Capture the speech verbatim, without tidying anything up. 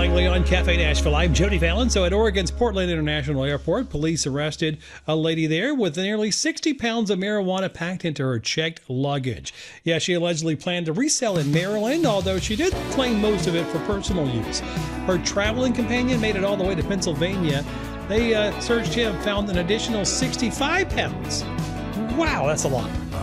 Langley on Cafe Nashville. I'm Jody Fallon. So at Oregon's Portland International Airport, police arrested a lady there with nearly sixty pounds of marijuana packed into her checked luggage. Yeah, she allegedly planned to resell in Maryland, although she did claim most of it for personal use. Her traveling companion made it all the way to Pennsylvania. They uh, searched him, found an additional sixty-five pounds. Wow, that's a lot.